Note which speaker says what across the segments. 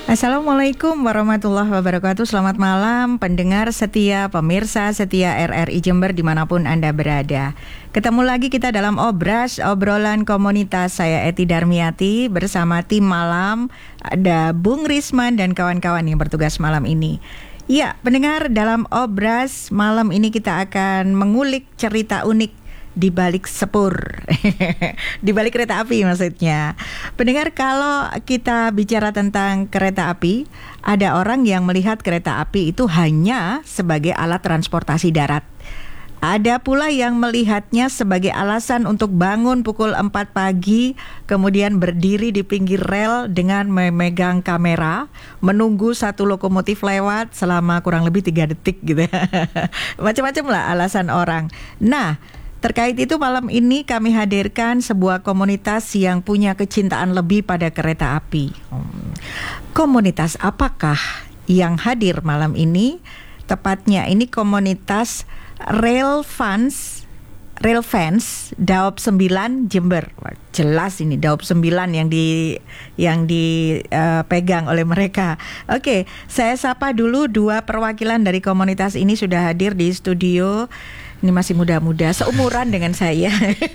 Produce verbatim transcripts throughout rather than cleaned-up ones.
Speaker 1: Assalamualaikum warahmatullahi wabarakatuh. Selamat malam pendengar setia, pemirsa setia R R I Jember dimanapun Anda berada. Ketemu lagi kita dalam Obras, obrolan komunitas. Saya Eti Darmiati bersama tim malam. Ada Bung Risman dan kawan-kawan yang bertugas malam ini. Ya, pendengar, dalam Obras malam ini kita akan mengulik cerita unik di balik sepur, di balik kereta api maksudnya. Pendengar, kalau kita bicara tentang kereta api, ada orang yang melihat kereta api itu hanya sebagai alat transportasi darat. Ada pula yang melihatnya sebagai alasan untuk bangun pukul empat pagi, kemudian berdiri di pinggir rel dengan memegang kamera, menunggu satu lokomotif lewat selama kurang lebih tiga detik gitu. Macam-macam lah alasan orang. Nah, terkait itu malam ini kami hadirkan sebuah komunitas yang punya kecintaan lebih pada kereta api. Komunitas apakah yang hadir malam ini? Tepatnya ini komunitas Rail Fans, Rail Fans Daop sembilan Jember. Wah, jelas ini Daop sembilan yang di yang dipegang uh, oleh mereka. Oke, saya sapa dulu dua perwakilan dari komunitas ini sudah hadir di studio. Ini masih muda-muda, seumuran dengan saya.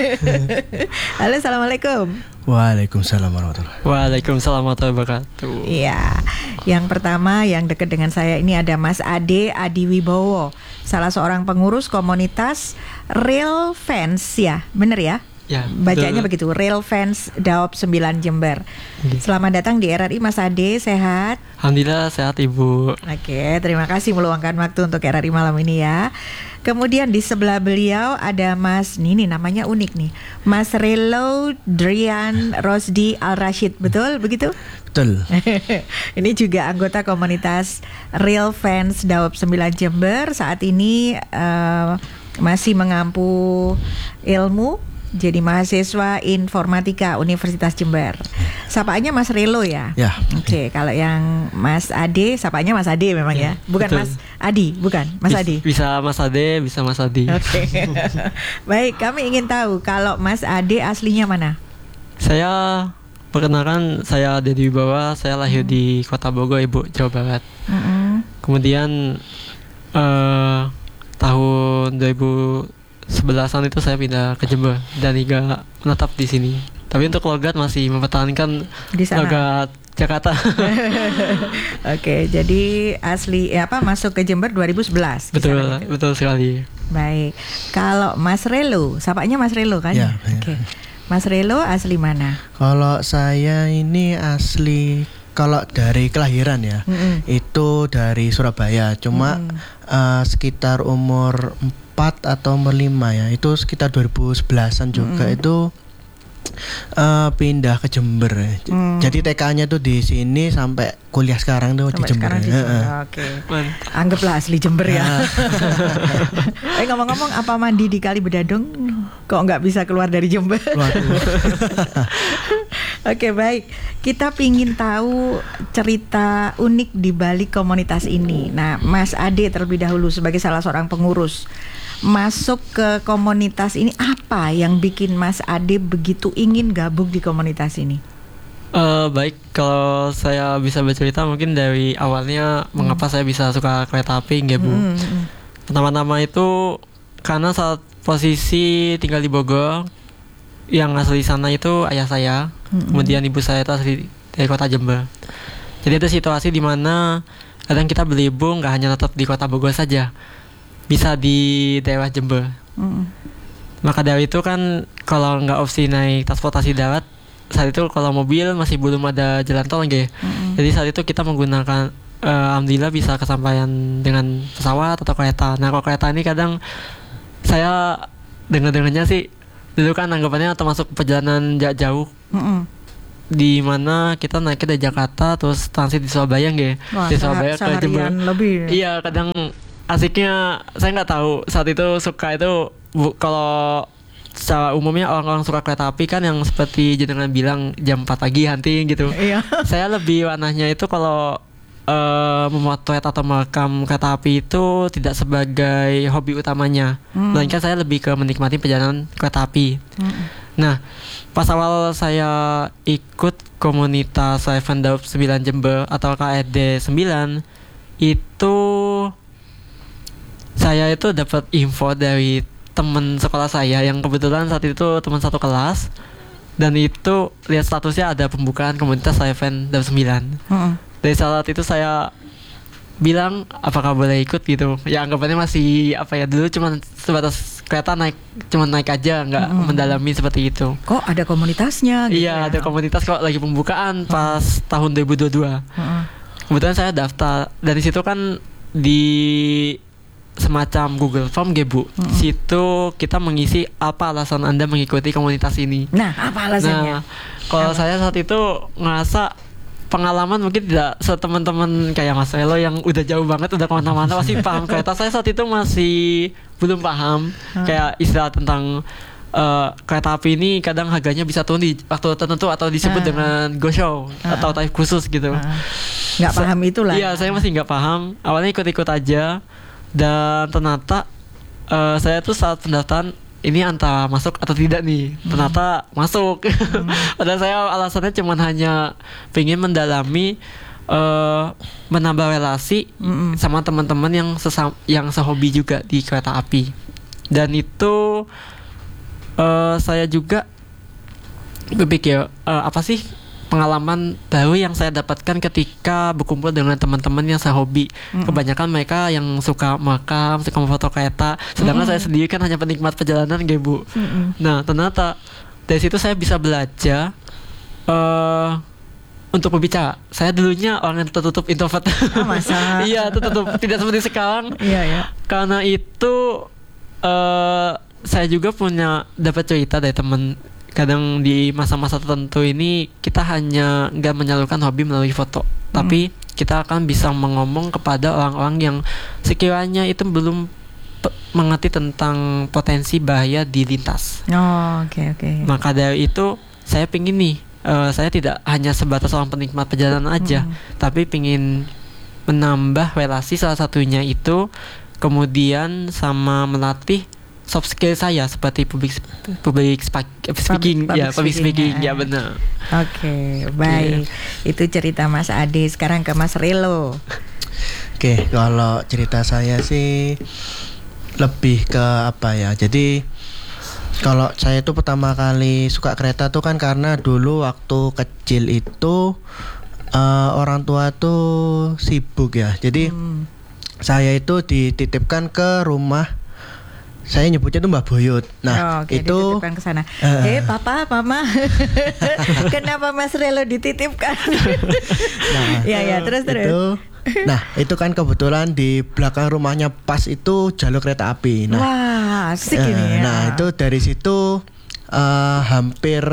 Speaker 1: Halo, assalamualaikum.
Speaker 2: Waalaikumsalam warahmatullahi wabarakatuh.
Speaker 3: Waalaikumsalam warahmatullahi wabarakatuh.
Speaker 1: Iya, yang pertama yang dekat dengan saya ini ada Mas Ade Adi Wibowo, salah seorang pengurus komunitas Rail Fans, ya, bener ya?
Speaker 3: Ya,
Speaker 1: bacanya
Speaker 3: betul.
Speaker 1: begitu, Rail Fans Daop sembilan Jember.
Speaker 3: Ya.
Speaker 1: Selamat datang di R R I, Mas Ade, sehat?
Speaker 3: Alhamdulillah sehat, Ibu.
Speaker 1: Oke, terima kasih meluangkan waktu untuk R R I malam ini ya. Kemudian di sebelah beliau ada Mas, ini namanya unik nih, Mas Relo Drian Rosdi Al-Rashid, betul begitu?
Speaker 2: Betul.
Speaker 1: Ini juga anggota komunitas Rail Fans Daop sembilan Jember. Saat ini uh, masih mengampu ilmu, jadi mahasiswa informatika Universitas Jember. Sapaannya Mas Relo ya?
Speaker 2: Ya.
Speaker 1: Oke, okay, kalau yang Mas Ade, sapaannya Mas Ade memang ya? Bukan betul. Mas Adi, bukan Mas Adi?
Speaker 3: Bisa Mas Ade, bisa Mas Adi.
Speaker 1: Oke. Okay. Baik, kami ingin tahu kalau Mas Ade aslinya mana?
Speaker 3: Saya perkenalkan, saya Dedi Wibawa, saya lahir hmm. di Kota Bogor, Ibu, Jawa Barat. Hmm. Kemudian uh, tahun dua ribu sebelasan itu saya pindah ke Jember dan hingga menetap di sini. Tapi untuk logat masih mempertahankan
Speaker 1: di sana.
Speaker 3: Logat Jakarta.
Speaker 1: Oke, jadi asli ya apa masuk ke Jember dua ribu sebelas.
Speaker 3: Betul, gitu. Betul sekali.
Speaker 1: Baik. Kalau Mas Relo, sapanya Mas Relo kan?
Speaker 2: Ya,
Speaker 1: Oke. Mas Relo asli mana?
Speaker 2: Kalau saya ini asli, kalau dari kelahiran ya, mm-hmm. itu dari Surabaya. Cuma mm-hmm. uh, sekitar umur empat atau umur lima ya, itu sekitar dua ribu sebelasan juga mm-hmm. itu uh, pindah ke Jember. Mm. Jadi T K-nya tuh di sini sampai kuliah sekarang tuh sampai di Jember. Di Jember.
Speaker 1: Oke. Okay. Anggaplah asli Jember ya. Eh ngomong-ngomong, apa mandi di Kali Bedadung kok nggak bisa keluar dari Jember? Oke, okay, baik. Kita pingin tahu cerita unik di balik komunitas ini. Nah, Mas Ade terlebih dahulu sebagai salah seorang pengurus masuk ke komunitas ini, apa yang bikin Mas Ade begitu ingin gabung di komunitas ini?
Speaker 3: Uh, baik, kalau saya bisa bercerita mungkin dari awalnya hmm. mengapa saya bisa suka kereta api, nggak Bu? Hmm. Pertama-tama itu karena saat posisi tinggal di Bogor, yang asli sana itu ayah saya, hmm. kemudian ibu saya itu asli dari kota Jember. Jadi ada situasi di mana kadang kita berlibur nggak hanya tetap di kota Bogor saja, bisa di daerah Jember. Mm. Maka dari itu kan kalau nggak opsi naik transportasi darat, saat itu kalau mobil masih belum ada jalan tol gitu. Mm. Jadi saat itu kita menggunakan, uh, alhamdulillah bisa kesampaian dengan pesawat atau kereta. Nah kalau kereta ini kadang saya dengar-dengarnya sih dulu kan anggapannya termasuk perjalanan jarak jauh. Mm-mm. Di mana kita naiknya dari Jakarta terus transit di Surabaya gitu. Di Surabaya ke Jember.
Speaker 1: Lebih.
Speaker 3: Iya, kadang asiknya saya nggak tahu saat itu suka itu bu, kalau secara umumnya orang-orang suka kereta api kan yang seperti jenengan bilang jam empat pagi hunting gitu. Iya. Saya lebih warnanya itu kalau uh, memotret atau merekam kereta api itu tidak sebagai hobi utamanya, hmm. melainkan saya lebih ke menikmati perjalanan kereta api. Hmm. Nah, pas awal saya ikut komunitas Seven Daup sembilan Jember atau K R D sembilan, itu saya itu dapat info dari teman sekolah saya yang kebetulan saat itu teman satu kelas, dan itu lihat statusnya ada pembukaan komunitas Seven Daup sembilan. Hmm. Dari saat itu saya bilang apakah boleh ikut gitu. Ya anggapannya masih apa ya, dulu cuma sebatas kereta naik, cuma naik aja, nggak mm-hmm. mendalami seperti itu.
Speaker 1: Kok ada komunitasnya gitu?
Speaker 3: Iya,
Speaker 1: ya?
Speaker 3: ada komunitas kok lagi pembukaan pas mm-hmm. tahun dua ribu dua puluh dua. Mm-hmm. Kebetulan saya daftar dari situ kan di semacam Google Form gitu, Bu. Mm-hmm. Situ kita mengisi apa alasan Anda mengikuti komunitas ini.
Speaker 1: Nah, apa alasannya?
Speaker 3: Nah, kalau saya saat itu ngerasa pengalaman mungkin tidak seteman-teman kayak Mas Elo yang udah jauh banget, udah kemana-mana pasti paham kereta. Saya saat itu masih belum paham hmm. kayak istilah tentang uh, kereta api ini kadang harganya bisa turun di waktu tertentu atau disebut hmm. dengan go show hmm. atau tarif khusus gitu.
Speaker 1: Hmm. Nggak paham itulah.
Speaker 3: Iya, saya masih nggak paham. Awalnya ikut-ikut aja, dan ternyata uh, saya tuh saat pendaftaran ini antara masuk atau tidak nih, hmm. ternyata masuk. Hmm. Padahal saya alasannya cuma hanya pengen mendalami, uh, menambah relasi hmm. sama teman-teman yang sesam, yang sehobi juga di kereta api. Dan itu uh, saya juga berpikir uh, apa sih pengalaman baru yang saya dapatkan ketika berkumpul dengan teman-teman yang sehobi. Mm-hmm. Kebanyakan mereka yang suka makam, suka memfoto kereta, sedangkan mm-hmm. saya sendiri kan hanya penikmat perjalanan, gitu, Bu. Mm-hmm. Nah, ternyata dari situ saya bisa belajar uh, untuk berbicara. Saya dulunya orang yang tertutup, introvert.
Speaker 1: Oh, masa?
Speaker 3: Iya, tertutup, tidak seperti sekarang.
Speaker 1: Iya, iya.
Speaker 3: Karena itu uh, saya juga punya dapat cerita dari teman. Kadang di masa-masa tertentu ini kita hanya nggak menyalurkan hobi melalui foto, hmm. tapi kita akan bisa mengomong kepada orang-orang yang sekiranya itu belum pe- mengerti tentang potensi bahaya di lintas.
Speaker 1: Oh, oke okay, oke. Okay.
Speaker 3: Maka dari itu saya pingin nih, uh, saya tidak hanya sebatas orang penikmat perjalanan aja, hmm. tapi pingin menambah relasi, salah satunya itu kemudian sama melatih soft skill saya seperti public public speaking,
Speaker 1: public,
Speaker 3: ya public speaking, ya, ya benar.
Speaker 1: Oke, okay, baik. Yeah. Itu cerita Mas Ade. Sekarang ke Mas Relo.
Speaker 2: Oke, okay, kalau cerita saya sih lebih ke apa ya? Jadi kalau saya itu pertama kali suka kereta tuh kan karena dulu waktu kecil itu uh, orang tua tuh sibuk ya. Jadi hmm. saya itu dititipkan ke rumah, saya nyebutnya tuh Mbak Boyot. Nah, oh, okay, itu
Speaker 1: dititipkan ke sana. Uh, eh, Papa, Mama. Kenapa Mas Relo dititipkan? Nah, ya ya, terus terus. Itu,
Speaker 2: nah, itu kan kebetulan di belakang rumahnya pas itu jalur kereta api. Nah,
Speaker 1: wah, asik
Speaker 2: uh,
Speaker 1: ini ya.
Speaker 2: Nah, itu dari situ uh, hampir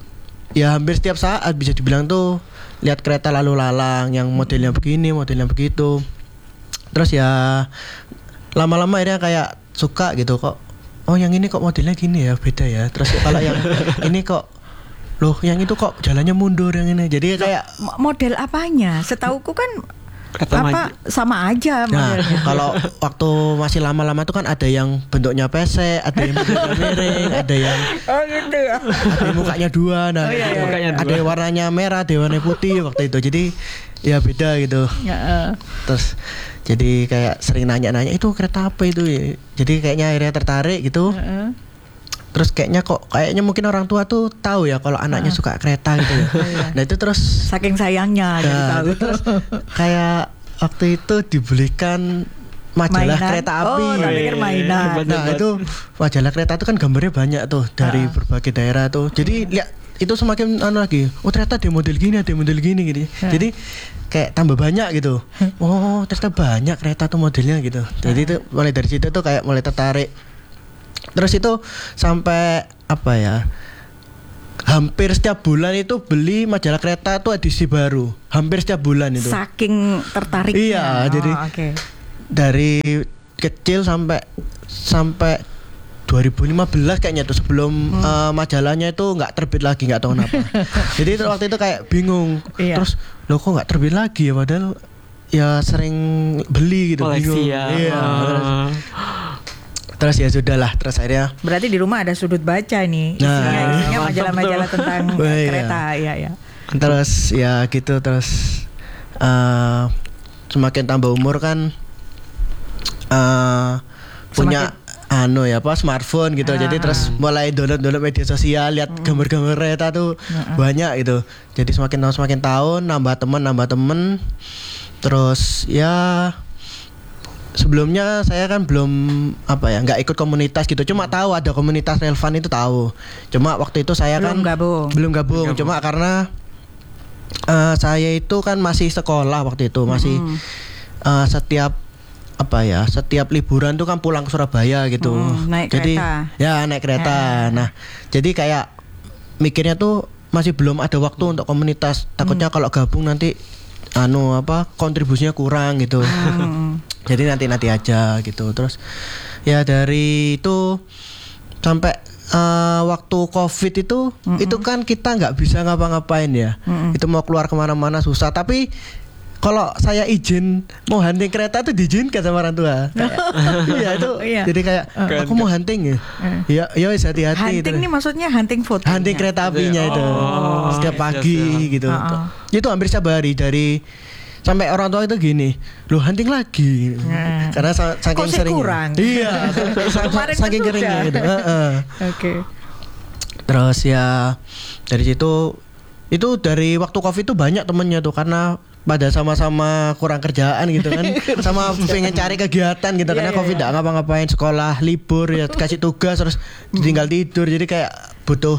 Speaker 2: ya hampir setiap saat bisa dibilang tuh lihat kereta lalu lalang yang modelnya begini, modelnya begitu. Terus ya lama-lama akhirnya kayak suka gitu kok. Oh, yang ini kok modelnya gini ya, beda ya. Terus kalau yang ini kok, loh yang itu kok jalannya mundur yang ini. Jadi kayak
Speaker 1: model apanya? Setauku kan kereta apa maju. Sama aja modelnya.
Speaker 2: Nah, kalau waktu masih lama-lama itu kan ada yang bentuknya pesek, ada yang bentuknya miring, ada yang
Speaker 1: oh gitu ya.
Speaker 2: Ada yang mukanya dua, nah oh, iya, iya. Mukanya ada dua. Yang warnanya merah, ada yang warna putih waktu itu. Jadi ya beda gitu. Ya, uh. Terus jadi kayak sering nanya-nanya itu kereta apa itu ya. Jadi kayaknya akhirnya tertarik gitu. Uh-uh. Terus kayaknya kok kayaknya mungkin orang tua tuh tahu ya kalau anaknya uh. suka kereta gitu ya. Nah itu terus
Speaker 1: saking sayangnya jadi
Speaker 2: nah,
Speaker 1: tahu.
Speaker 2: Terus kayak waktu itu dibelikan majalah mainan. Kereta api.
Speaker 1: Oh, tak pikir mainan.
Speaker 2: Nah itu majalah kereta itu kan gambarnya banyak tuh dari uh. berbagai daerah tuh. Jadi lihat itu semakin anu lagi. Oh ternyata ada model gini, ada model gini gitu. Uh. Jadi kayak tambah banyak gitu. Oh ternyata banyak kereta tuh modelnya gitu. Jadi itu mulai dari situ tuh kayak mulai tertarik. Terus itu sampai apa ya, hampir setiap bulan itu beli majalah kereta tuh edisi baru. Hampir setiap bulan itu.
Speaker 1: Saking tertariknya.
Speaker 2: Iya
Speaker 1: oh,
Speaker 2: jadi
Speaker 1: okay.
Speaker 2: Dari kecil sampai sampai dua ribu lima belas kayaknya tuh sebelum hmm. uh, majalahnya itu nggak terbit lagi, nggak tahu kenapa. Jadi itu waktu itu kayak bingung. Iya. Terus lo kok nggak terbit lagi ya, padahal ya sering beli gitu.
Speaker 3: Koleksi
Speaker 2: bingung.
Speaker 3: Ya.
Speaker 2: Iya.
Speaker 3: Uh.
Speaker 2: Terus, Terus ya sudahlah, terus akhirnya
Speaker 1: Berarti di rumah ada sudut baca nih.
Speaker 2: Nah,
Speaker 1: Isinya, isinya
Speaker 3: mantap
Speaker 1: majalah-majalah
Speaker 3: tuh.
Speaker 1: tentang
Speaker 2: Oh, iya.
Speaker 1: kereta, ya ya.
Speaker 2: terus ya gitu terus eh, semakin tambah umur kan eh, punya anu ya apa smartphone gitu.
Speaker 1: Ah,
Speaker 2: Jadi terus mulai download-download media sosial, lihat gambar-gambar kereta tuh banyak gitu. Jadi semakin tahun semakin tahun nambah teman nambah teman. Terus ya sebelumnya saya kan belum apa ya nggak ikut komunitas gitu, cuma tahu ada komunitas relevan itu tahu. Cuma waktu itu saya
Speaker 1: Belum
Speaker 2: kan
Speaker 1: gabung.
Speaker 2: belum gabung,
Speaker 3: Belum gabung.
Speaker 2: cuma karena eh, saya itu kan masih sekolah waktu itu masih eh, setiap apa ya setiap liburan tuh kan pulang ke Surabaya gitu.
Speaker 1: Hmm, naik
Speaker 2: jadi
Speaker 1: kereta.
Speaker 2: ya naik kereta. Nah jadi kayak mikirnya tuh masih belum ada waktu untuk komunitas. Takutnya kalau gabung nanti anu apa kontribusinya kurang gitu.
Speaker 1: Hmm.
Speaker 2: Jadi nanti-nanti aja gitu. Terus ya dari itu sampai eh, waktu Covid itu
Speaker 1: Mm-mm.
Speaker 2: itu kan kita nggak bisa ngapa-ngapain ya.
Speaker 1: Mm-mm.
Speaker 2: Itu mau keluar kemana-mana susah. Tapi kalau saya izin mau hunting kereta tuh diizinkan sama orang tua. Kayak, iya itu.
Speaker 1: Iya.
Speaker 2: Jadi kayak
Speaker 3: Keren,
Speaker 2: aku mau hunting ya. Ya ya wis hati-hati.
Speaker 1: Hunting
Speaker 2: terus.
Speaker 1: nih maksudnya hunting foto.
Speaker 2: Hunting kereta apinya itu
Speaker 3: Oh,
Speaker 2: setiap
Speaker 3: siap,
Speaker 2: pagi
Speaker 3: siap.
Speaker 2: gitu.
Speaker 1: Oh, oh.
Speaker 2: Itu hampir setiap hari dari sampai orang tua itu gini, lu hunting lagi.
Speaker 1: Nah.
Speaker 2: Karena sa- saking
Speaker 1: Kok saya
Speaker 2: sering.
Speaker 1: kurang?
Speaker 2: Iya, sa-
Speaker 1: Kemarin
Speaker 2: saking
Speaker 1: kan
Speaker 2: keringnya
Speaker 1: sudah.
Speaker 2: gitu. Heeh.
Speaker 1: Oke.
Speaker 2: Terus ya dari situ itu dari waktu Covid itu banyak temennya tuh karena pada sama-sama kurang kerjaan gitu kan, sama pengen cari kegiatan gitu.
Speaker 1: Iya,
Speaker 2: Karena
Speaker 1: iya,
Speaker 2: Covid
Speaker 1: iya.
Speaker 2: nggak ngapa-ngapain, sekolah libur ya kasih tugas terus tinggal tidur, jadi kayak butuh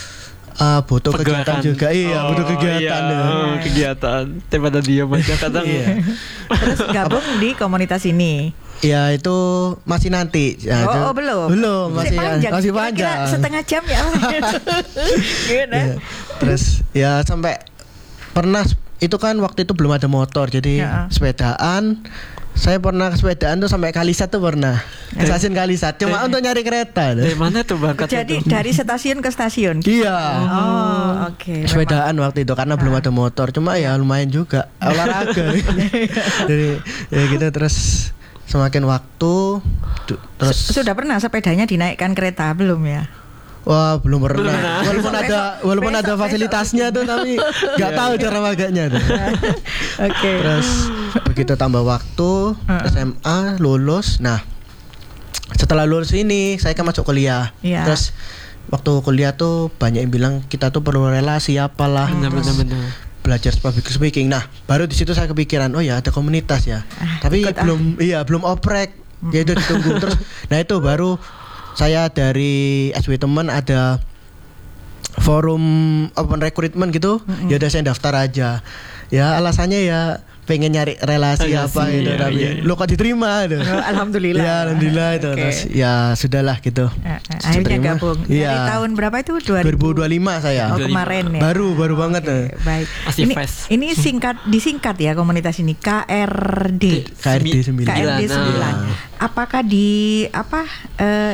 Speaker 2: uh, butuh kegiatan juga. Iya, butuh kegiatan.
Speaker 3: Iya,
Speaker 2: ya.
Speaker 3: oh, kegiatan. Daripada diam aja kadang.
Speaker 2: Iya.
Speaker 1: Terus gabung di komunitas ini.
Speaker 2: Ya itu masih nanti. Ya,
Speaker 1: Oh,
Speaker 2: itu-
Speaker 1: oh, belum.
Speaker 2: Belum, masih
Speaker 1: panjang.
Speaker 2: masih
Speaker 1: Kira-kira
Speaker 2: panjang.
Speaker 1: setengah jam ya. Gimana?
Speaker 2: Iya. Terus ya sampai pernah itu kan waktu itu belum ada motor, jadi
Speaker 1: Ya.
Speaker 2: sepedaan. Saya pernah sepedaan tuh sampai Kalisat tuh pernah. Ke stasiun Kalisat cuma untuk nyari kereta.
Speaker 3: Dari mana tuh berangkat?
Speaker 1: Jadi
Speaker 3: itu?
Speaker 1: dari stasiun ke stasiun.
Speaker 2: Iya.
Speaker 1: Oh, oke.
Speaker 2: Sepedaan waktu itu karena belum ada motor, cuma ya lumayan juga olahraga. Jadi ya gitu terus semakin waktu du- terus
Speaker 1: Su- Sudah pernah sepedanya dinaikkan kereta belum ya?
Speaker 2: wah belum pernah.
Speaker 3: Belum pernah.
Speaker 2: Walaupun
Speaker 1: Besok,
Speaker 2: ada walaupun
Speaker 1: besok,
Speaker 2: ada
Speaker 1: besok.
Speaker 2: fasilitasnya tuh tapi nggak tahu cara maganya tuh.
Speaker 1: Oke.
Speaker 2: Terus begitu tambah waktu
Speaker 1: Uh-uh.
Speaker 2: S M A lulus. Nah, setelah lulus ini saya kan masuk kuliah.
Speaker 1: Iya.
Speaker 2: Terus waktu kuliah tuh banyak yang bilang kita tuh perlu relasi apalah.
Speaker 3: Benar,
Speaker 2: Terus
Speaker 3: benar, benar.
Speaker 2: belajar public speaking. Nah, baru di situ saya kepikiran, oh ya ada komunitas ya.
Speaker 1: Ah,
Speaker 2: Tapi
Speaker 1: ikut ah.
Speaker 2: belum iya, belum oprek. Ya itu ditunggu terus. Nah, itu baru saya dari S W teman ada forum open recruitment gitu. Ya udah saya daftar aja. Ya alasannya ya pengen nyari relasi
Speaker 3: Relasi,
Speaker 2: apa gitu,
Speaker 3: iya,
Speaker 2: tapi
Speaker 3: iya, iya.
Speaker 2: lo kok diterima tuh.
Speaker 1: Oh, alhamdulillah.
Speaker 2: Ya alhamdulillah itu.
Speaker 1: Oke.
Speaker 2: Terus ya sudahlah gitu.
Speaker 1: Eh, eh, Akhirnya
Speaker 2: Diterima.
Speaker 1: gabung.
Speaker 2: Iya.
Speaker 1: Dari tahun berapa itu?
Speaker 2: dua ribu dua puluh lima saya.
Speaker 1: Oh, kemarin ya.
Speaker 2: Baru baru banget.
Speaker 1: Oke,
Speaker 2: eh.
Speaker 1: baik.
Speaker 3: Masih
Speaker 1: ini,
Speaker 3: fresh.
Speaker 1: ini singkat disingkat ya komunitas ini K R D.
Speaker 2: K R D sembilan.
Speaker 1: K R D
Speaker 3: Nah.
Speaker 1: sembilan. Apakah di apa eh,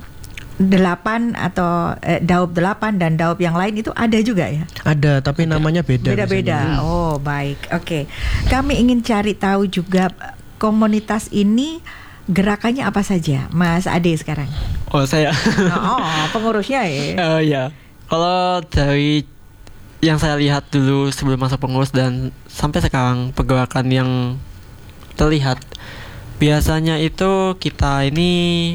Speaker 1: delapan atau eh, Daup delapan dan Daup yang lain itu ada juga ya?
Speaker 2: Ada tapi namanya beda.
Speaker 1: Beda-beda.
Speaker 2: biasanya.
Speaker 1: Oh, baik. Oke. Kami ingin cari tahu juga komunitas ini gerakannya apa saja, Mas Ade sekarang.
Speaker 3: Oh, saya.
Speaker 1: Oh, oh, pengurusnya ya.
Speaker 3: Eh ya. Kalau dari yang saya lihat dulu sebelum masuk pengurus dan sampai sekarang pergerakan yang terlihat biasanya itu kita ini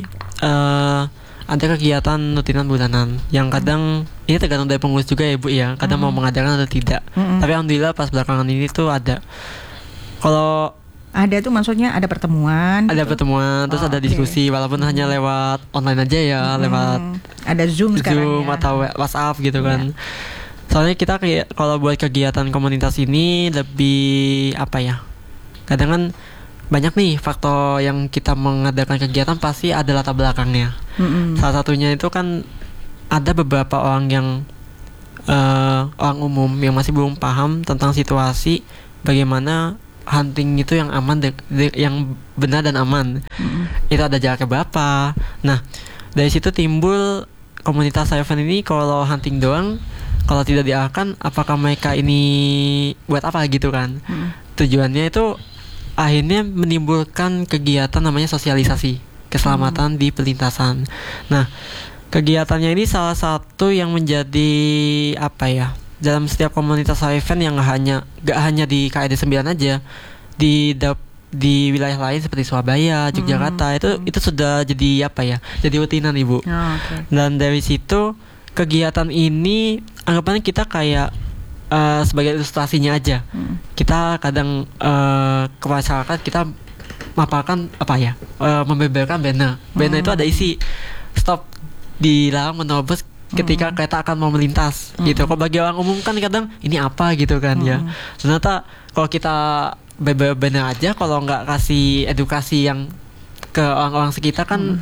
Speaker 3: eh ada kegiatan rutinan bulanan yang kadang ini tergantung dari pengurus juga ya Bu ya, kadang mau mengadakan atau tidak.
Speaker 1: Mm-mm.
Speaker 3: Tapi alhamdulillah pas belakangan ini tuh ada. Kalau
Speaker 1: Ada tuh maksudnya ada pertemuan.
Speaker 3: ada
Speaker 1: gitu?
Speaker 3: pertemuan terus
Speaker 1: Oh,
Speaker 3: ada
Speaker 1: oke.
Speaker 3: diskusi walaupun hanya lewat online aja ya,
Speaker 1: Hmm.
Speaker 3: lewat
Speaker 1: Ada Zoom sekarang
Speaker 3: Zoom
Speaker 1: ya.
Speaker 3: atau WhatsApp gitu kan. Soalnya kita kayak kalau buat kegiatan komunitas ini lebih apa ya? Kadang kan banyak nih faktor yang kita mengadakan kegiatan pasti ada latar belakangnya.
Speaker 1: Mm-mm.
Speaker 3: Salah satunya itu kan ada beberapa orang yang eh, orang umum yang masih belum paham tentang situasi bagaimana hunting itu yang aman, de- de- yang benar dan aman.
Speaker 1: Mm-mm.
Speaker 3: Itu ada jaraknya berapa. Nah, dari situ timbul komunitas Saifan ini kalau hunting doang, kalau tidak diarahkan, apakah mereka ini buat apa gitu kan?
Speaker 1: Mm.
Speaker 3: Tujuannya itu akhirnya menimbulkan kegiatan namanya sosialisasi. keselamatan hmm. di perlintasan. Nah, kegiatannya ini salah satu yang menjadi apa ya? Dalam setiap komunitas event yang gak hanya gak hanya di K I D sembilan aja, di di wilayah lain seperti Surabaya, Yogyakarta hmm. itu itu sudah jadi apa ya? Jadi rutinan Ibu. Oh, okay. Dan dari situ kegiatan ini anggapannya kita kayak uh, sebagai ilustrasinya aja. Hmm. Kita kadang uh, ke masyarakat kita memaparkan apa ya? Uh, membeberkan banner. Banner hmm. itu ada isi stop dilarang menerobos ketika mm. kereta akan mau melintas mm. gitu. Kalau bagi orang umum kan kadang ini apa gitu kan mm. ya. Ternyata kalau kita benar-benar aja, kalau nggak kasih edukasi yang ke orang-orang sekitar kan mm.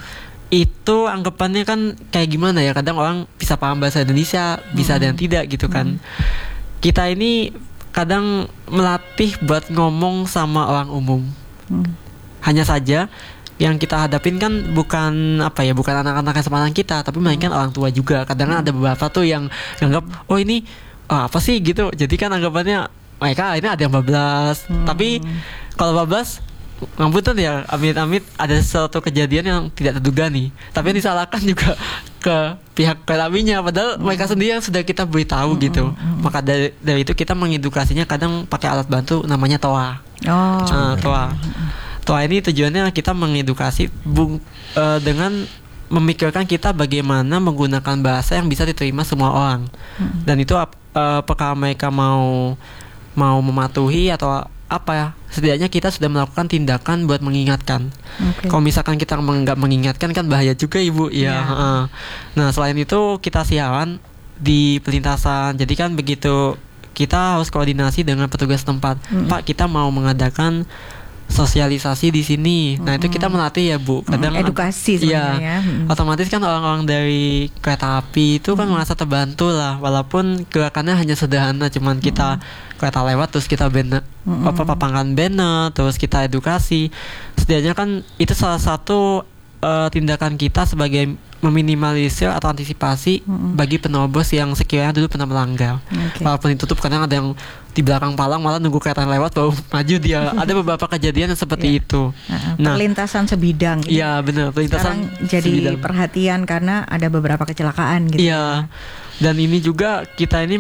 Speaker 3: itu anggapannya kan kayak gimana ya. Kadang orang bisa paham bahasa Indonesia, bisa mm. ada yang tidak gitu kan. Mm. Kita ini kadang melatih buat ngomong sama orang umum. Mm. Hanya saja yang kita hadapin kan bukan apa ya, bukan anak-anak yang sepantaran kita, tapi melainkan hmm. orang tua juga. Kadang kan ada beberapa tuh yang nganggap oh ini oh, apa sih gitu. Jadi kan anggapannya mereka ini ada yang bablas. Hmm. Tapi kalau bablas ngapunten ya, amit-amit ada suatu kejadian yang tidak terduga nih. Tapi yang disalahkan juga ke pihak kereta apinya, padahal hmm. mereka sendiri yang sudah kita beritahu hmm. gitu. Hmm. Maka dari, dari itu kita mengedukasinya kadang pakai alat bantu namanya toa. Oh. Uh, toa. Toa ini tujuannya kita mengedukasi bung, uh, dengan memikirkan kita bagaimana menggunakan bahasa yang bisa diterima semua orang. Hmm. Dan itu uh, apakah mereka mau mau mematuhi atau apa ya? Setidaknya kita sudah melakukan tindakan buat mengingatkan. Okay. Kalau misalkan kita nggak mengingatkan kan bahaya juga Ibu. Ya. Yeah. Uh. Nah selain itu kita siaran di perlintasan. Jadi kan begitu kita harus koordinasi dengan petugas tempat. Hmm. Pak, kita mau mengadakan sosialisasi di sini. Nah, mm-hmm. itu kita melatih ya, Bu. Kadang
Speaker 1: mm-hmm. edukasi sebenarnya.
Speaker 3: Ya,
Speaker 1: mm-hmm.
Speaker 3: otomatis kan orang-orang dari kereta api itu mm-hmm. kan merasa terbantu lah, walaupun gerakannya hanya sederhana, cuman kita mm-hmm. kereta lewat terus kita banner, mm-hmm. apa papangan banner, terus kita edukasi. Setidaknya kan itu salah satu uh, tindakan kita sebagai meminimalisir atau antisipasi mm-hmm. bagi penerobos yang sekiranya dulu pernah melanggar. Okay. Walaupun ditutup, kadang ada yang di belakang palang malah nunggu kereta lewat baru maju dia. Ada beberapa kejadian yang seperti yeah. itu.
Speaker 1: Uh, nah, perlintasan sebidang.
Speaker 3: Iya benar, perlintasan
Speaker 1: sekarang jadi sebidang. Perhatian karena ada beberapa kecelakaan gitu.
Speaker 3: Iya. Dan ini juga kita ini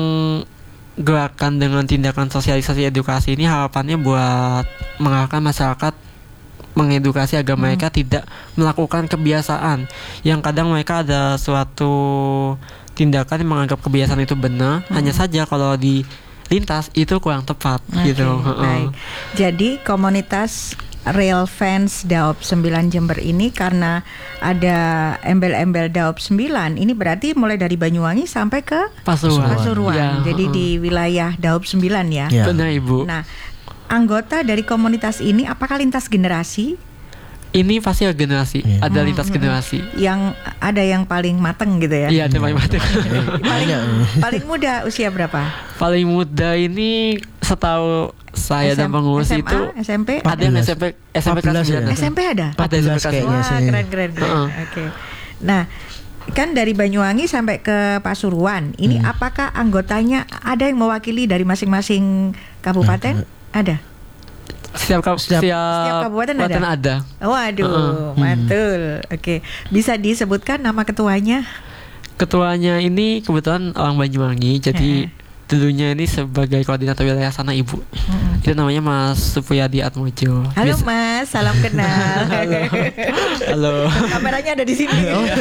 Speaker 3: menggerakkan dengan tindakan sosialisasi edukasi ini harapannya buat mengarahkan masyarakat, mengedukasi agar hmm. mereka tidak melakukan kebiasaan yang kadang mereka ada suatu tindakan yang menganggap kebiasaan itu benar, hmm. hanya saja kalau di lintas itu kurang tepat. Okay, gitu.
Speaker 1: Baik. Jadi komunitas Rail Fans Daop sembilan Jember ini karena ada embel-embel Daop sembilan, ini berarti mulai dari Banyuwangi sampai ke
Speaker 3: Pasuruan.
Speaker 1: Pasuruan. Ya, Jadi uh-uh. di wilayah Daop sembilan ya.
Speaker 3: ya. Benar Ibu.
Speaker 1: Nah, anggota dari komunitas ini apakah lintas generasi?
Speaker 3: Ini pasti generasi, yeah. ada lintas hmm, generasi.
Speaker 1: Yang ada yang paling mateng gitu ya?
Speaker 3: Iya, ada paling mateng.
Speaker 1: paling, paling muda usia berapa?
Speaker 3: Paling muda ini setahu saya S M, dan pengurus
Speaker 1: S M A,
Speaker 3: itu
Speaker 1: S M P?
Speaker 3: Ada yang S M P, S M P kelas sembilan.
Speaker 1: S M P ada?
Speaker 3: Ada S M P kelas
Speaker 1: sembilan. Wah, keren keren keren. Uh-uh. Oke. Okay. Nah, kan dari Banyuwangi sampai ke Pasuruan. Ini hmm. apakah anggotanya ada yang mewakili dari masing-masing kabupaten? Hmm. Ada.
Speaker 3: Setiap, kab- setiap, setiap,
Speaker 1: setiap kabupaten ada?
Speaker 3: ada.
Speaker 1: Waduh, uh-uh. mantul. Oke, okay. Bisa disebutkan nama ketuanya?
Speaker 3: Ketuanya ini kebetulan orang Banyuwangi, jadi uh-huh. dulunya ini sebagai koordinator wilayah sana Ibu. Uh-huh. Itu namanya Mas Supuyadi Atmojo.
Speaker 1: Halo Bisa. Mas, salam kenal.
Speaker 3: Halo. Halo.
Speaker 1: Kameranya ada di sini.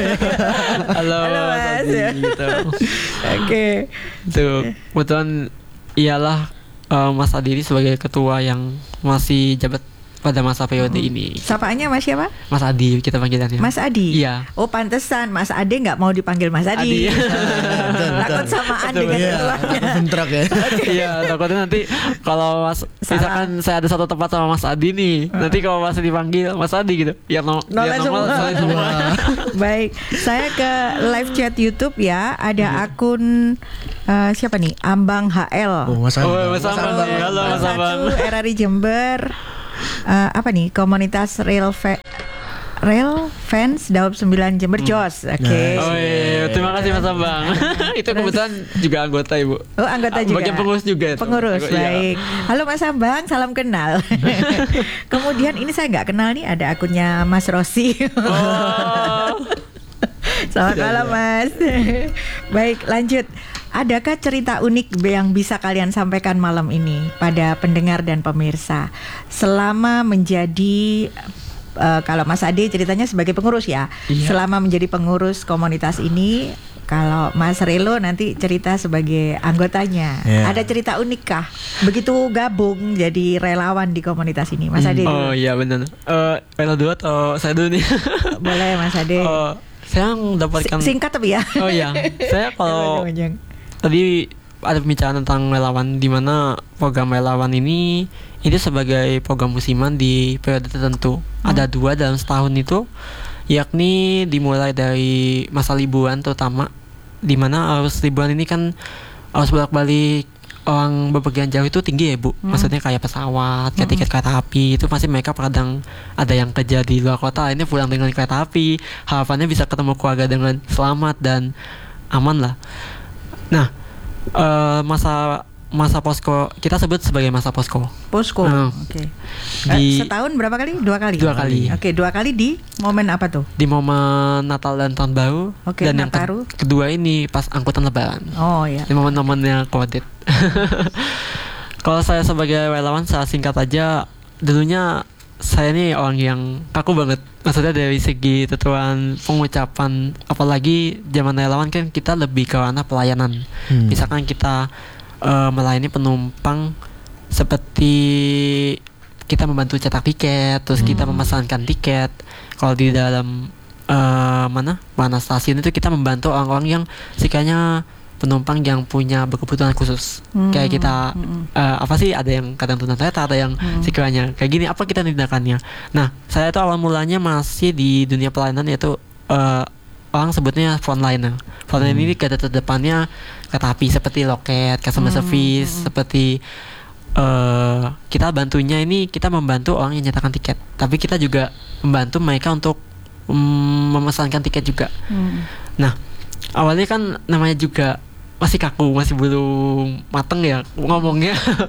Speaker 3: Halo.
Speaker 1: Halo Mas.
Speaker 3: Gitu.
Speaker 1: Oke. Okay.
Speaker 3: Tuh, kebetulan ialah Uh, Mas Adi ini sebagai ketua yang masih jabat pada masa periode hmm. ini.
Speaker 1: Sapaannya Mas siapa?
Speaker 3: Mas Adi kita panggilannya.
Speaker 1: Mas Adi?
Speaker 3: Iya.
Speaker 1: Oh pantesan Mas Adi nggak mau dipanggil Mas Adi. Takut samaan dengan ketuanya.
Speaker 2: Bentrok ya.
Speaker 3: Iya, takutnya nanti kalau Mas misalkan saya ada satu tempat sama Mas Adi nih, uh. nanti kalau masih dipanggil MasAdi gitu, ya no,
Speaker 1: ya normal semua. semua. Baik, saya ke live chat YouTube ya. Ada hmm. akun uh, siapa nih? Ambang H L.
Speaker 2: Oh, Mas Ambang.
Speaker 3: Oh, Mas Ambang. Halo Mas Ambang.
Speaker 1: R R I Jember. Uh, apa nih komunitas Rail Fa- Rail fans Daop sembilan Jember hmm. Jos. Oke. Okay.
Speaker 3: Oh iya, terima kasih Mas Abang. Itu kebetulan juga anggota Ibu.
Speaker 1: Oh, anggota juga.
Speaker 3: Bagian pengurus juga itu.
Speaker 1: Pengurus,
Speaker 3: Aku,
Speaker 1: baik. Iya. Halo Mas Abang, salam kenal. Kemudian ini saya nggak kenal nih, ada akunnya Mas Rosi. Oh. Selamat malam Mas. Baik, lanjut. Adakah cerita unik yang bisa kalian sampaikan malam ini pada pendengar dan pemirsa selama menjadi uh, kalau Mas Ade ceritanya sebagai pengurus ya, iya. selama menjadi pengurus komunitas ini, kalau Mas Relo nanti cerita sebagai anggotanya, yeah. ada cerita unik kah? Begitu gabung jadi relawan di komunitas ini, Mas Ade.
Speaker 3: Oh iya benar. Uh, Relo dulu atau saya dulu nih?
Speaker 1: Boleh Mas Ade. Uh,
Speaker 3: saya mendapatkan
Speaker 1: singkat tapi ya.
Speaker 3: Oh iya, saya kalau tadi ada pembicaraan tentang relawan, di mana program relawan ini itu sebagai program musiman di periode tertentu. Hmm. Ada dua dalam setahun itu, yakni dimulai dari masa liburan terutama, di mana arus liburan ini kan arus bolak-balik orang bepergian jauh itu tinggi ya Bu. Hmm. Maksudnya kayak pesawat, kayak tiket kereta api itu pasti mereka kadang ada yang kerja di luar kota, ini pulang dengan kereta api, harapannya bisa ketemu keluarga dengan selamat dan aman lah. Nah, uh, masa masa posko kita sebut sebagai masa posko.
Speaker 1: Posko. Uh, Oke. Okay. Uh, setahun berapa kali? Dua kali.
Speaker 3: Dua kali.
Speaker 1: Oke, okay, dua kali di momen apa tuh?
Speaker 3: Di momen Natal dan Tahun Baru.
Speaker 1: Okay,
Speaker 3: dan
Speaker 1: Nataru.
Speaker 3: yang ke- kedua ini pas angkutan Lebaran.
Speaker 1: Oh ya.
Speaker 3: Di momen-momennya COVID. Kalau saya sebagai relawan, saya singkat aja. Dulunya saya ini orang yang kaku banget. Maksudnya dari segi tutuan pengucapan, apalagi zaman relawan kan kita lebih ke ranah pelayanan. Hmm. Misalkan kita uh, melayani penumpang seperti kita membantu cetak tiket, terus hmm. kita memesankan tiket. Kalau di dalam uh, mana mana stasiun itu kita membantu orang-orang yang sekiranya penumpang yang punya berkebutuhan khusus. Hmm. Kayak kita hmm. uh, apa sih, ada yang kadang tunanetra, ada yang hmm. sekiranya kayak gini, apa kita tindakannya. Nah, saya itu awal mulanya masih di dunia pelayanan, yaitu uh, orang sebutnya frontliner. Frontliner hmm. ini garda terdepannya kereta api, seperti loket, customer hmm. service, hmm. seperti uh, kita bantunya ini, kita membantu orang yang nyatakan tiket, tapi kita juga membantu mereka untuk um, memesankan tiket juga. Hmm. Nah, awalnya kan namanya juga masih kaku, masih belum mateng ya ngomongnya.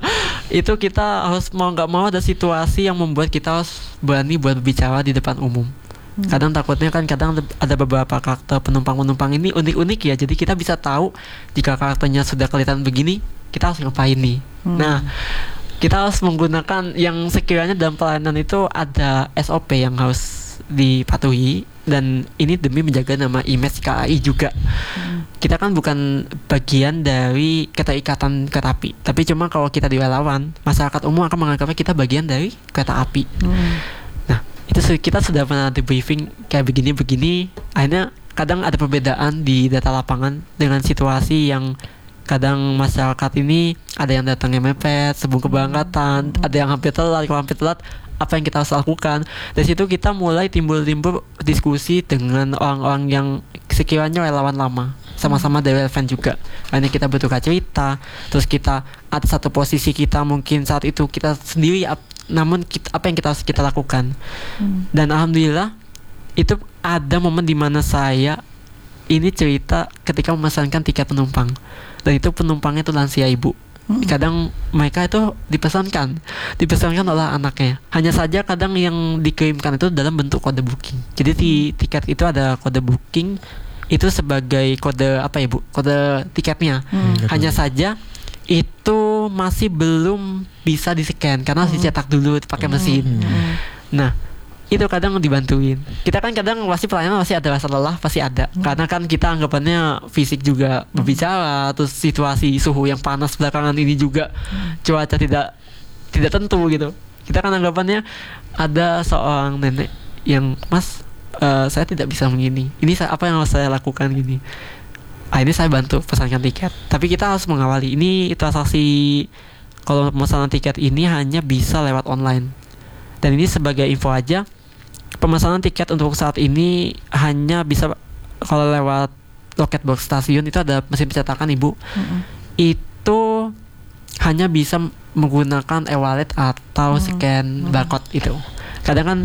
Speaker 3: Itu kita harus mau nggak mau ada situasi yang membuat kita harus berani buat berbicara di depan umum. Hmm. Kadang takutnya kan kadang ada beberapa karakter penumpang-penumpang ini unik-unik ya. Jadi kita bisa tahu jika karakternya sudah kelihatan begini, kita harus ngapain nih. Hmm. Nah, kita harus menggunakan yang sekiranya dalam pelayanan itu ada S O P yang harus dipatuhi, dan ini demi menjaga nama image K A I juga. Hmm. Kita kan bukan bagian dari keterikatan kereta api, tapi cuma kalau kita di relawan, masyarakat umum akan menganggapnya kita bagian dari kereta api. Hmm. Nah, itu kita sudah pernah di briefing kayak begini-begini. Akhirnya kadang ada perbedaan di data lapangan dengan situasi yang kadang masyarakat ini ada yang datangnya mepet sebelum keberangkatan, hmm. ada yang hampir telat. Kalau hampir telat, apa yang kita harus lakukan? Dari situ kita mulai timbul-timbul diskusi dengan orang-orang yang sekiranya relawan lama, sama-sama dari relevan juga. Karena kita bertukar cerita, terus kita ada satu posisi kita mungkin saat itu kita sendiri, namun kita, apa yang kita harus kita lakukan. Hmm. Dan alhamdulillah itu ada momen di mana saya ini cerita ketika memesankan tiket penumpang, dan itu penumpangnya itu lansia ibu. Hmm. Kadang mereka itu dipesankan dipesankan oleh anaknya. Hanya saja kadang yang dikirimkan itu dalam bentuk kode booking. Jadi di tiket itu ada kode booking, itu sebagai kode apa ya Bu? Kode tiketnya. Hmm. Hanya saja itu masih belum bisa di-scan karena harus dicetak dulu pakai mesin. Hmm. Nah, itu kadang dibantuin. Kita kan kadang pasti pelayanan masih ada rasa lelah, pasti ada. Hmm. Karena kan kita anggapannya fisik juga berbicara, terus situasi suhu yang panas belakangan ini juga, hmm. cuaca tidak tidak tentu gitu. Kita kan anggapannya ada seorang nenek yang, Mas, uh, saya tidak bisa begini. Ini saya, apa yang harus saya lakukan gini. Ah, ini saya bantu pesankan tiket. Tapi kita harus mengawali. Ini transaksi kalau pemesanan tiket ini hanya bisa lewat online. Dan ini sebagai info aja, pemesanan tiket untuk saat ini hanya bisa kalau lewat loket box stasiun, itu ada mesin pencetakan Ibu. Mm-hmm. Itu hanya bisa menggunakan e-wallet atau mm-hmm. scan barcode itu. Kadang kan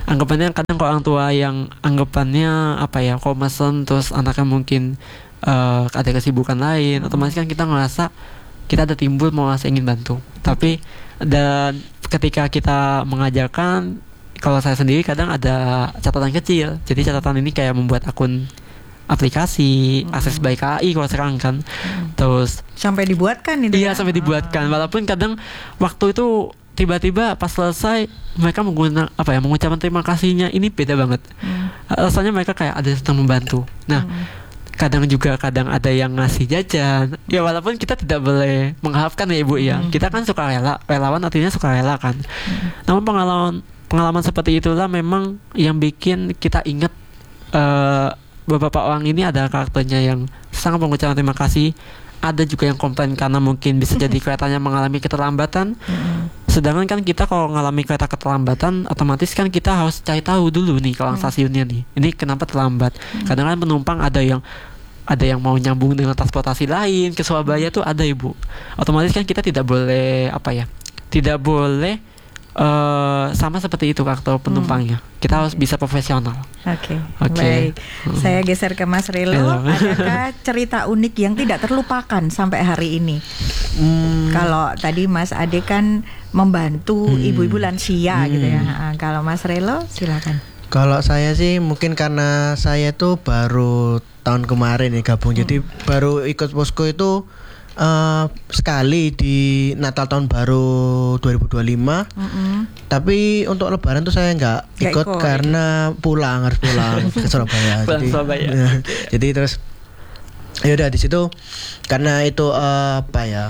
Speaker 3: anggapannya kadang kalau orang tua yang anggapannya apa ya, kok mesen terus anaknya mungkin uh, ada kesibukan lain, hmm. otomatis kan kita ngerasa kita ada timbul mau rasa ingin bantu. Tapi dan ketika kita mengajarkan, kalau saya sendiri kadang ada catatan kecil. Jadi catatan ini kayak membuat akun aplikasi, hmm. akses by K A I kalau sekarang kan. Hmm. Terus
Speaker 1: sampai dibuatkan itu.
Speaker 3: Iya,
Speaker 1: ya?
Speaker 3: sampai dibuatkan. Walaupun kadang waktu itu tiba-tiba pas selesai mereka menggunakan apa ya, mengucapkan terima kasihnya ini beda banget. Hmm. Rasanya mereka kayak ada yang sedang membantu. Nah, hmm. kadang juga kadang ada yang ngasih jajan. Ya walaupun kita tidak boleh mengharapkan ya Ibu ya. Hmm. Kita kan suka rela, relawan artinya suka rela kan. Hmm. Namun pengalaman pengalaman seperti itulah memang yang bikin kita ingat uh, beberapa orang ini ada karakternya yang sangat mengucapkan terima kasih. Ada juga yang komplain karena mungkin bisa jadi keretanya mengalami keterlambatan. Sedangkan kan kita kalau mengalami kereta keterlambatan, otomatis kan kita harus cari tahu dulu nih kalau stasiunnya nih, ini kenapa terlambat. Kadang kan penumpang ada yang ada yang mau nyambung dengan transportasi lain ke Surabaya tuh ada Ibu. Otomatis kan kita tidak boleh apa ya, tidak boleh Uh, sama seperti itu karakter penumpangnya. Hmm. Kita harus bisa profesional.
Speaker 1: Oke. Okay. Okay. Baik. Hmm. Saya geser ke Mas Relo. Adakah cerita unik yang tidak terlupakan sampai hari ini? Hmm. Kalau tadi Mas Ade kan membantu hmm. ibu-ibu lansia hmm. gitu ya. Nah, kalau Mas Relo silakan.
Speaker 2: Kalau saya sih mungkin karena saya tuh baru tahun kemarin ya gabung. Hmm. Jadi baru ikut posko itu Uh, sekali di Natal tahun baru dua ribu dua puluh lima. Mm-hmm. Tapi untuk Lebaran tuh saya nggak ikut, ikut karena pulang harus pulang ke Surabaya. jadi,
Speaker 3: Surabaya.
Speaker 2: Jadi terus ya udah di situ karena itu uh, apa ya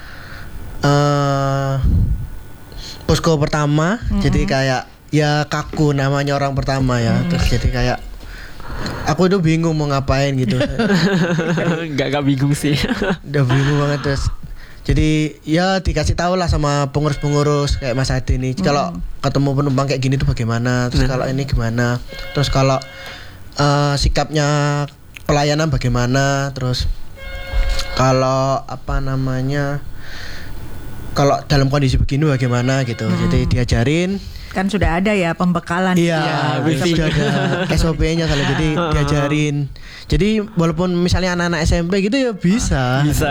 Speaker 2: uh, posko pertama. Mm-hmm. Jadi kayak ya kaku namanya orang pertama ya. Mm-hmm. Terus jadi kayak aku itu bingung mau ngapain gitu.
Speaker 3: Gak gak bingung sih.
Speaker 2: Udah bingung banget terus. Jadi ya dikasih tahu lah sama pengurus-pengurus kayak Mas Ade nih. Hmm. Kalau ketemu penumpang kayak gini tuh bagaimana. Terus nah. kalau ini gimana. Terus kalau uh, sikapnya pelayanan bagaimana. Terus kalau apa namanya, kalau dalam kondisi begini bagaimana gitu. Hmm. Jadi diajarin.
Speaker 1: Kan sudah ada ya pembekalan.
Speaker 2: Iya, ya, sudah ada S O P-nya kalau jadi diajarin. Jadi walaupun misalnya anak-anak S M P gitu ya bisa.
Speaker 3: Bisa.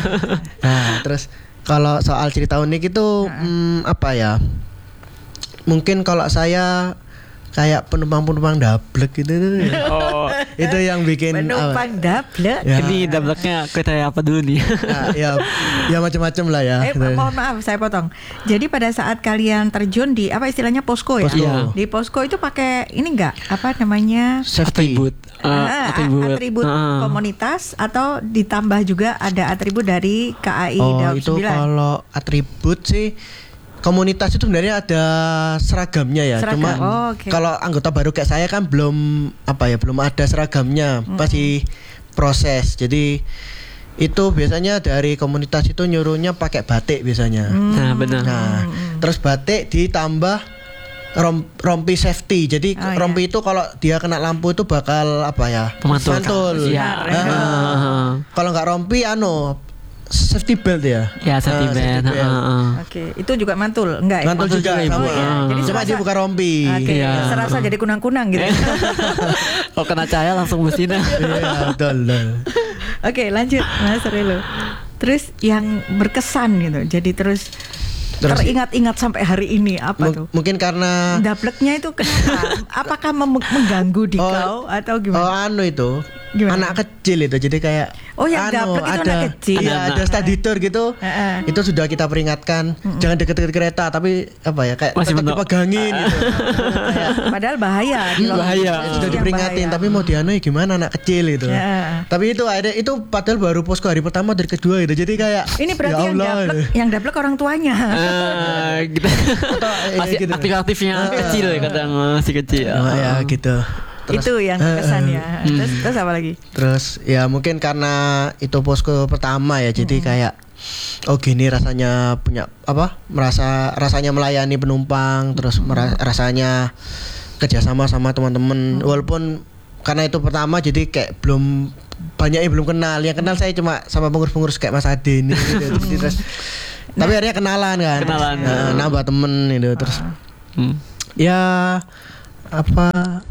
Speaker 2: Nah, terus kalau soal cerita unik itu hmm, apa ya? Mungkin kalau saya kayak penumpang-penumpang dablek gitu tuh.
Speaker 3: Oh,
Speaker 2: itu yang bikin
Speaker 1: penumpang dablek.
Speaker 3: Ya. Ini dableknya kayak apa dulu nih?
Speaker 2: Nah, ya, ya macam-macam lah ya.
Speaker 1: Eh, mohon maaf saya potong. Jadi pada saat kalian terjun di apa istilahnya posko ya?
Speaker 2: Posko.
Speaker 1: Ya. Di posko itu pakai ini enggak? Apa namanya?
Speaker 2: Safety.
Speaker 3: Atribut. Uh,
Speaker 1: ah, atribut, atribut uh. komunitas atau ditambah juga ada atribut dari K A I
Speaker 2: Oh,
Speaker 1: Daob
Speaker 2: itu
Speaker 1: sembilan.
Speaker 2: Kalau atribut sih komunitas itu sebenarnya ada seragamnya ya.
Speaker 1: Seragam.
Speaker 2: Cuma
Speaker 1: oh, okay.
Speaker 2: kalau anggota baru kayak saya kan belum apa ya, belum ada seragamnya, mm-hmm. masih proses. Jadi itu biasanya dari komunitas itu nyuruhnya pakai batik biasanya.
Speaker 3: Mm. Nah, benar.
Speaker 2: Nah, mm. terus batik ditambah rom, rompi safety. Jadi
Speaker 1: oh,
Speaker 2: rompi
Speaker 1: iya.
Speaker 2: itu kalau dia kena lampu itu bakal apa ya?
Speaker 3: Pemantul.
Speaker 2: Mantul.
Speaker 3: Ya.
Speaker 2: Nah, uh, kalau nggak rompi anu safety belt ya.
Speaker 3: Ya, safety uh, belt. Uh, uh.
Speaker 1: Oke, okay. Itu juga mantul, enggak ya?
Speaker 2: Mantul, mantul juga,
Speaker 1: juga Ibu. Oh, ya.
Speaker 2: uh. Jadi cuma dia bukan rompi.
Speaker 1: Oke, okay. ya. Serasa jadi kunang-kunang gitu.
Speaker 3: Kalau kena cahaya langsung mesinnya.
Speaker 2: Iya, betul.
Speaker 1: Oke, okay, lanjut Mas Relo. Terus yang berkesan gitu. Jadi terus Terus, teringat-ingat sampai hari ini apa
Speaker 2: m-
Speaker 1: tuh?
Speaker 2: Mungkin karena
Speaker 1: dableknya itu kenapa? Apakah mem- mengganggu di oh, kau atau gimana?
Speaker 2: Oh, anu itu.
Speaker 1: Gimana?
Speaker 2: Anak kecil itu. Jadi kayak
Speaker 1: oh, yang
Speaker 2: anu,
Speaker 1: dablek itu
Speaker 2: ada,
Speaker 1: anak kecil.
Speaker 2: Iya, ada study tour gitu.
Speaker 1: Uh-uh.
Speaker 2: Itu sudah kita peringatkan, uh-uh. jangan deket-deket kereta, tapi apa ya, kayak
Speaker 3: masih
Speaker 2: tetap dipegangin uh-uh. gitu.
Speaker 1: Kayak, padahal bahaya.
Speaker 3: Hmm, bahaya.
Speaker 2: Sudah diperingatin, bahaya. Tapi mau dianu gimana anak kecil itu.
Speaker 1: Uh-uh.
Speaker 2: Tapi itu ada itu padahal baru posko hari pertama dari kedua itu. Jadi kayak
Speaker 1: ini berarti ya yang dablek, yang dablek orang tuanya.
Speaker 3: Uh, gitu. Atau, masih gitu. Aktif-aktifnya uh, kecil ya kadang masih kecil.
Speaker 2: Oh, ya gitu.
Speaker 1: Terus, itu yang berkesan uh, ya.
Speaker 2: Hmm.
Speaker 1: Terus, terus apa lagi?
Speaker 2: Terus ya mungkin karena itu posko pertama ya, jadi hmm. kayak oh gini rasanya punya apa? Merasa rasanya melayani penumpang, terus hmm. mera- rasanya kerjasama sama teman-teman. Hmm. Walaupun karena itu pertama, jadi kayak belum banyak yang belum kenal. Yang kenal saya cuma sama pengurus-pengurus kayak Mas Ade ini. Gitu. Jadi terus nah, tapi akhirnya kenalan kan.
Speaker 3: Kenalan.
Speaker 2: Nah, nambah temen itu terus.
Speaker 3: Hmm.
Speaker 2: Ya apa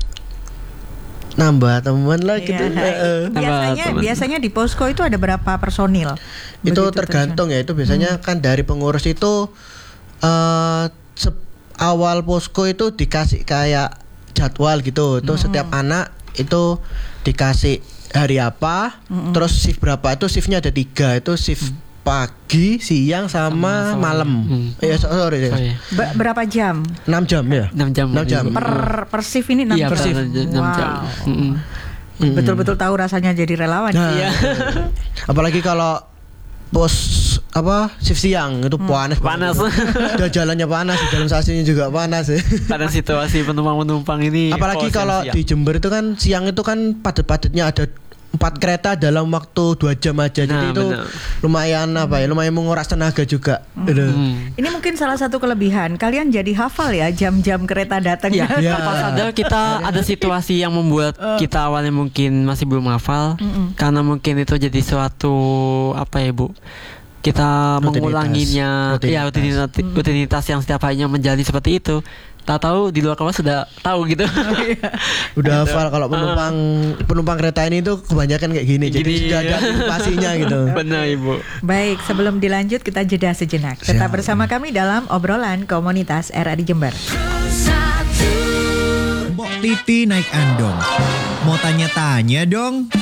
Speaker 2: nambah teman lah gitu.
Speaker 1: Iya. Biasanya
Speaker 3: teman.
Speaker 1: biasanya di posko itu ada berapa personil?
Speaker 2: Itu
Speaker 1: Begitu
Speaker 2: tergantung ya, itu biasanya hmm. kan dari pengurus itu uh, se- awal posko itu dikasih kayak jadwal gitu. Itu hmm. setiap anak itu dikasih hari apa, hmm. terus shift berapa. Itu shiftnya ada tiga, itu shift hmm. pagi, siang sama, sama malam. Hmm. Ya sorry ya.
Speaker 3: Oh, iya.
Speaker 1: Be- berapa jam?
Speaker 2: enam jam ya.
Speaker 3: enam jam.
Speaker 2: enam jam.
Speaker 1: Per per shift ini enam
Speaker 3: iya,
Speaker 1: jam.
Speaker 3: enam
Speaker 1: Wow.
Speaker 3: jam. Mm-mm.
Speaker 1: Betul-betul tahu rasanya jadi relawan.
Speaker 2: Nah,
Speaker 1: Iya.
Speaker 2: apalagi kalau pos apa shift siang itu panas.
Speaker 3: Panas.
Speaker 2: Udah jalannya panas, di dalam stasiunnya juga panas ya.
Speaker 3: Karena situasi penumpang-penumpang ini.
Speaker 2: Apalagi
Speaker 3: oh,
Speaker 2: kalau
Speaker 3: siang.
Speaker 2: di Jember itu kan siang itu kan padat-padatnya, ada empat kereta dalam waktu dua jam aja.
Speaker 3: Nah,
Speaker 2: jadi itu
Speaker 3: bener.
Speaker 2: lumayan apa ya, lumayan menguras tenaga juga. Gitu.
Speaker 3: Hmm.
Speaker 1: Ini mungkin salah satu kelebihan. Kalian jadi hafal ya jam-jam kereta datang.
Speaker 3: Ya,
Speaker 2: Ya.
Speaker 3: tanpa sadar kita ada situasi yang membuat kita awalnya mungkin masih belum hafal,
Speaker 1: Mm-mm.
Speaker 3: karena mungkin itu jadi suatu apa ya Bu? Kita
Speaker 2: Rutinitas.
Speaker 3: mengulanginya,
Speaker 2: Rutinitas.
Speaker 3: ya rutinitas, rutinitas yang setiap harinya menjadi seperti itu. Tak tahu di luar kelas sudah tahu gitu.
Speaker 2: Udah hafal kalau penumpang penumpang kereta ini tuh kebanyakan kayak gini. Jadi
Speaker 3: Gini.
Speaker 2: sudah ada antisipasinya gitu.
Speaker 3: Benar Ibu.
Speaker 1: Baik, sebelum dilanjut kita jeda sejenak. Tetap
Speaker 2: Siap.
Speaker 1: bersama kami dalam obrolan komunitas R R I Jember.
Speaker 4: Mbok Titi naik andong. Mau tanya-tanya dong.